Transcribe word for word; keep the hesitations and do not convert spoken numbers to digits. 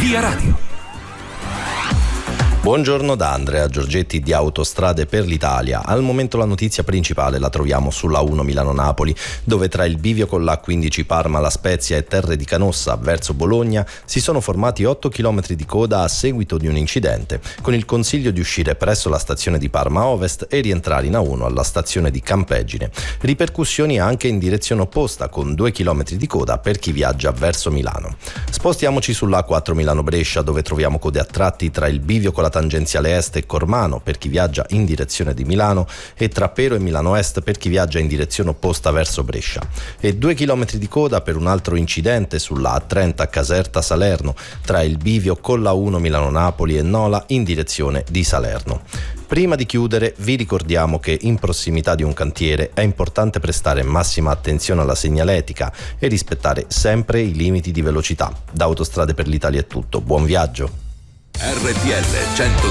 Via Radio. Buongiorno da Andrea Giorgetti di Autostrade per l'Italia. Al momento la notizia principale la troviamo sulla uno Milano-Napoli, dove tra il bivio con l'A quindici Parma La Spezia e Terre di Canossa verso Bologna si sono formati otto chilometri di coda a seguito di un incidente, con il consiglio di uscire presso la stazione di Parma Ovest e rientrare in A uno alla stazione di Campegine. Ripercussioni anche in direzione opposta, con due chilometri di coda per chi viaggia verso Milano. Spostiamoci sulla A quattro Milano-Brescia, dove troviamo code a tratti tra il bivio con la tangenziale est e Cormano per chi viaggia in direzione di Milano e tra Pero e Milano Est per chi viaggia in direzione opposta verso Brescia, e due chilometri di coda per un altro incidente sulla A trenta Caserta-Salerno tra il bivio con la uno Milano-Napoli e Nola in direzione di Salerno. Prima di chiudere vi ricordiamo che in prossimità di un cantiere è importante prestare massima attenzione alla segnaletica e rispettare sempre i limiti di velocità. Da Autostrade per l'Italia è tutto, buon viaggio! R T L cento